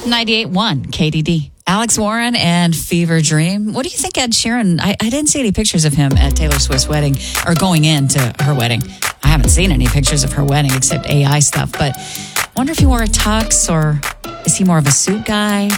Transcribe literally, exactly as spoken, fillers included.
ninety-eight point one K D D. Alex Warren and Fever Dream. What do you think, Ed Sheeran? I, I didn't see any pictures of him at Taylor Swift's wedding or going into her wedding. I haven't seen any pictures of her wedding except A I stuff, but I wonder if he wore a tux or is he more of a suit guy?